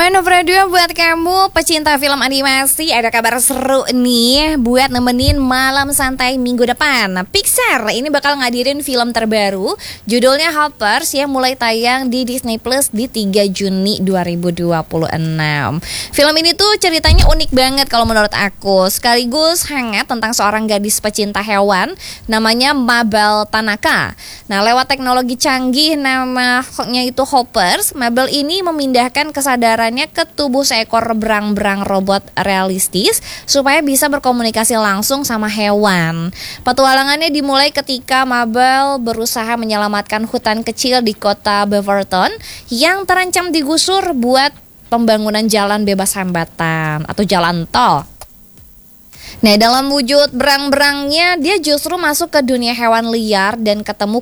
One of Radio buat kamu pecinta film animasi, ada kabar seru nih buat nemenin malam santai minggu depan. Pixar ini bakal ngadirin film terbaru, judulnya Hoppers, yang mulai tayang di Disney Plus di 3 Juni 2026. Film ini tuh ceritanya unik banget kalau menurut aku, sekaligus hangat tentang seorang gadis pecinta hewan namanya Mabel Tanaka. Nah, lewat teknologi canggih namanya itu Hoppers, Mabel ini memindahkan kesadarannya ke tubuh seekor berang-berang robot realistis supaya bisa berkomunikasi langsung sama hewan. Petualangannya dimulai ketika Mabel berusaha menyelamatkan hutan kecil di kota Beaverton yang terancam digusur buat pembangunan jalan bebas hambatan atau jalan tol. Nah, dalam wujud berang-berangnya, dia justru masuk ke dunia hewan liar dan ketemu